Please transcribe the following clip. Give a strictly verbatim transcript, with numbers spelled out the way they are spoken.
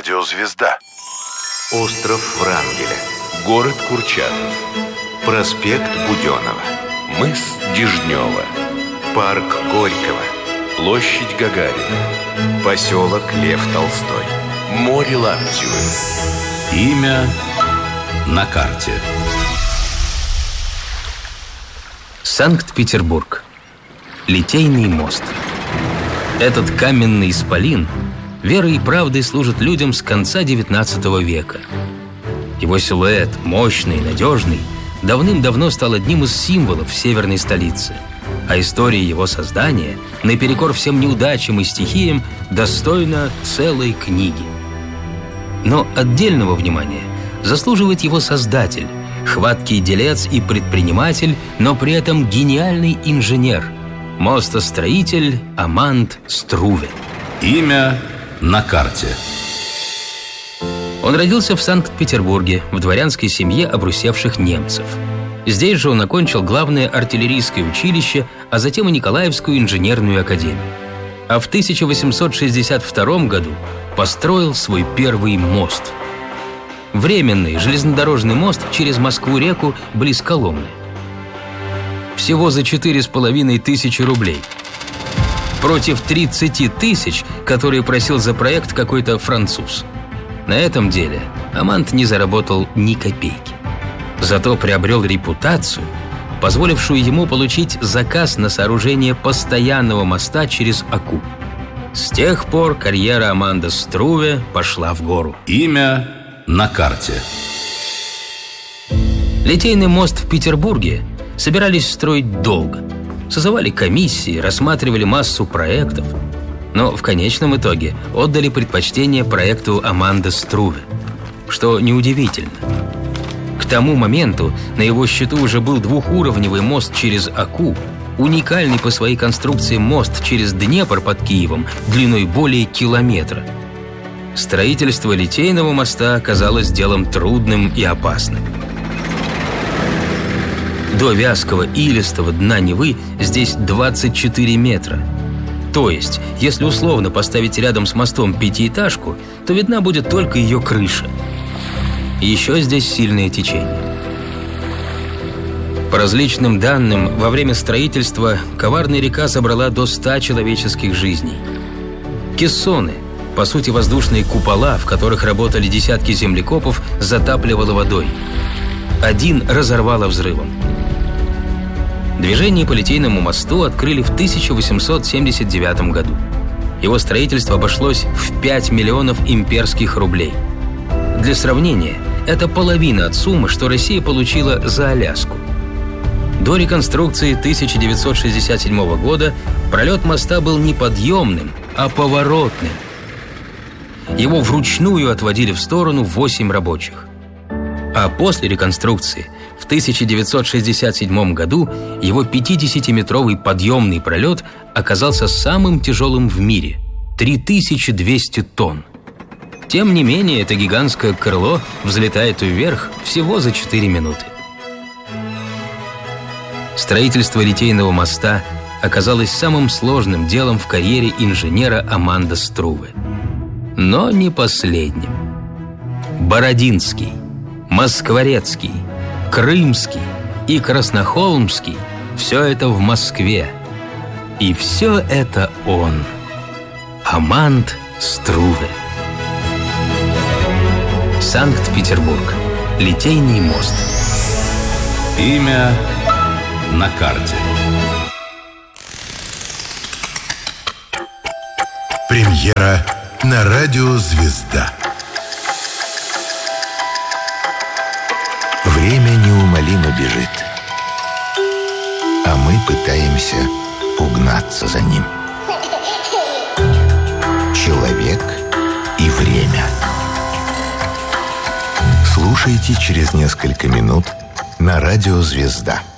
Радиозвезда. Остров Врангеля. Город Курчатов. Проспект Буденова. Мыс Дежнева. Парк Горького. Площадь Гагарина. Поселок Лев Толстой. Море Лаптевы. Имя на карте. Санкт-Петербург. Литейный мост. Этот каменный исполин верой и правдой служит людям с конца девятнадцатого века. Его силуэт, мощный и надежный, давным-давно стал одним из символов северной столицы. А история его создания, наперекор всем неудачам и стихиям, достойна целой книги. Но отдельного внимания заслуживает его создатель, хваткий делец и предприниматель, но при этом гениальный инженер, мостостроитель Аманд Струве. Имя на карте. Он родился в Санкт-Петербурге в дворянской семье обрусевших немцев. Здесь же он окончил главное артиллерийское училище, а затем и Николаевскую инженерную академию. А в тысяча восемьсот шестьдесят втором году построил свой первый мост. Временный железнодорожный мост через Москву-реку близ Коломны. Всего за четыре с половиной тысячи рублей. Против тридцати тысяч, которые просил за проект какой-то француз. На этом деле Аманд не заработал ни копейки. Зато приобрел репутацию, позволившую ему получить заказ на сооружение постоянного моста через Аку. С тех пор карьера Аманда Струве пошла в гору. Имя на карте. Литейный мост в Петербурге собирались строить долго. Созывали комиссии, рассматривали массу проектов. Но в конечном итоге отдали предпочтение проекту Аманда Струве, что неудивительно. К тому моменту на его счету уже был двухуровневый мост через Аку, уникальный по своей конструкции мост через Днепр под Киевом длиной более километра. Строительство литейного моста оказалось делом трудным и опасным. До вязкого илистого дна Невы здесь двадцать четыре метра. То есть, если условно поставить рядом с мостом пятиэтажку, то видна будет только ее крыша. Еще здесь сильное течение. По различным данным, во время строительства коварная река забрала до ста человеческих жизней. Кессоны, по сути воздушные купола, в которых работали десятки землекопов, затапливало водой. Один разорвало взрывом. Движение по Литейному мосту открыли в тысяча восемьсот семьдесят девятом году. Его строительство обошлось в пять миллионов имперских рублей. Для сравнения, это половина от суммы, что Россия получила за Аляску. До реконструкции тысяча девятьсот шестьдесят седьмого года пролет моста был не подъемным, а поворотным. Его вручную отводили в сторону восемь рабочих. А после реконструкции в тысяча девятьсот шестьдесят седьмом году его пятидесятиметровый подъемный пролет оказался самым тяжелым в мире – три тысячи двести тонн. Тем не менее, это гигантское крыло взлетает вверх всего за четыре минуты. Строительство Литейного моста оказалось самым сложным делом в карьере инженера Аманда Струве. Но не последним. Бородинский, Москворецкий, Крымский и Краснохолмский – все это в Москве. И все это он, Аманд Струве. Санкт-Петербург. Литейный мост. Имя на карте. Премьера на Радиозвезда. Время неумолимо бежит, а мы пытаемся угнаться за ним. Человек и время. Слушайте через несколько минут на Радиозвезда.